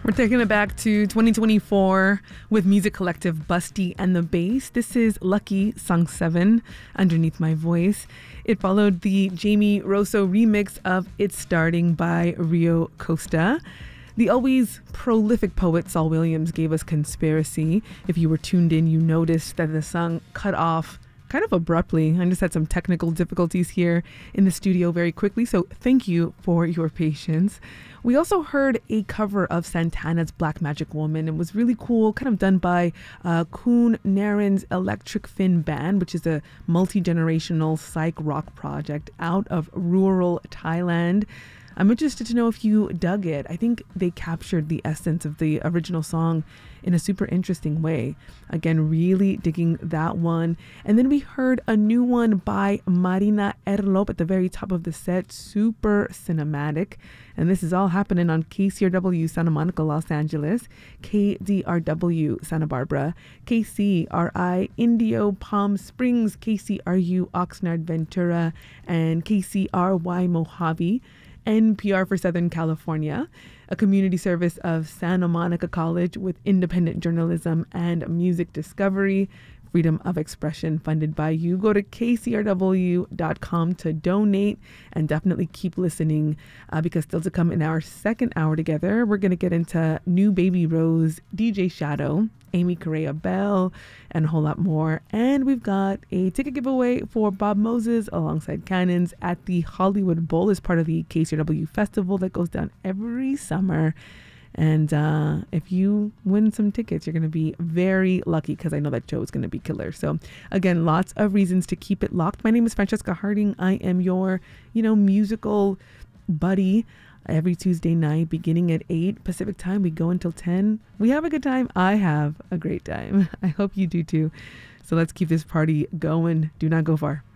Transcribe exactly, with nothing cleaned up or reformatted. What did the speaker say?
We're taking it back to twenty twenty-four with music collective Busty and the Bass. This is Lucky, song seven, Underneath My Voice. It followed the Jamie Rosso remix of It's Starting by Rio Costa. The always prolific poet Saul Williams gave us Conspiracy. If you were tuned in, you noticed that the song cut off kind of abruptly. I just had some technical difficulties here in the studio very quickly, so thank you for your patience. We also heard a cover of Santana's Black Magic Woman. It was really cool, kind of done by uh, Koen Naren's Electric Fin Band, which is a multi-generational psych rock project out of rural Thailand. I'm interested to know if you dug it. I think they captured the essence of the original song in a super interesting way. Again, really digging that one. And then we heard a new one by Marina Erlop at the very top of the set. Super cinematic. And this is all happening on K C R W Santa Monica, Los Angeles, K D R W Santa Barbara, K C R I Indio Palm Springs, K C R U Oxnard Ventura, and K C R Y Mojave. N P R for Southern California, a community service of Santa Monica College with independent journalism and music discovery, freedom of expression funded by you. Go to K C R W dot com to donate and definitely keep listening uh, because still to come in our second hour together, we're going to get into New Baby Rose, D J Shadow, Amy Correa Bell, and a whole lot more. And we've got a ticket giveaway for Bob Moses alongside Cannons at the Hollywood Bowl as part of the K C R W festival that goes down every summer. And uh, if you win some tickets, you're going to be very lucky because I know that show is going to be killer. So again, lots of reasons to keep it locked. My name is Francesca Harding. I am your, you know, musical buddy. Every Tuesday night, beginning at eight Pacific time, we go until ten. We have a good time. I have a great time. I hope you do too. So let's keep this party going. Do not go far.